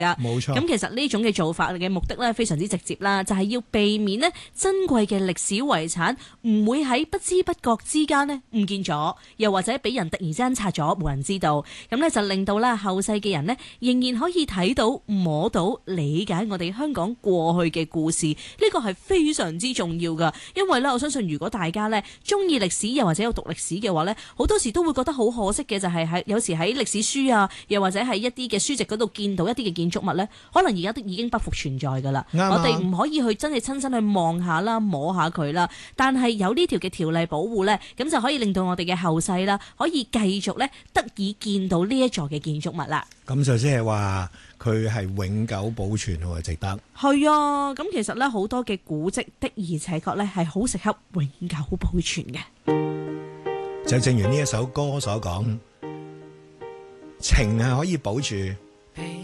冇錯。 咁其實呢種嘅做法嘅目的咧非常之直接啦，就係要避免呢珍貴嘅歷史遺產唔會喺不知不覺之間呢唔見咗，又或者俾人突然之間拆咗，冇人知道。咁咧就令到咧後世嘅人呢仍然可以睇到、摸到、理解我哋香港過去嘅故事。呢個係非常之重要噶，因為咧我相信如果大家咧中意歷史又或者有讀歷史嘅話咧，好多時都會覺得好可惜嘅就係有時喺歷史書啊，又或者係一啲嘅書籍嗰度見到一啲嘅建築物咧，可能而家都已經不復存在噶啦。我哋唔可以去真係親身去望下啦、摸下佢啦。但係有呢條嘅條例保護咧，咁就可以令到我哋嘅後世啦，可以繼續咧得以見到呢一座嘅建築物啦。 咁就即係話佢係永久保存喎，值得。 係啊，咁其實咧好多嘅古蹟的而且確咧係好適合永久保存嘅。 就正如呢一首歌所講，情係可以保住。